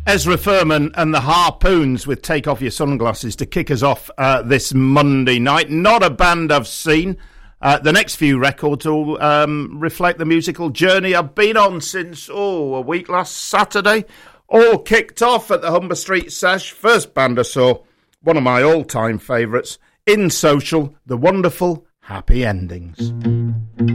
Ezra Furman and the Harpoons with Take Off Your Sunglasses to kick us off this Monday night. Not a band I've seen. The next few records will reflect the musical journey I've been on since, a week last Saturday. All kicked off at the Humber Street Sesh. First band I saw, one of my all-time favourites, In Social, The Wonderful Happy Endings.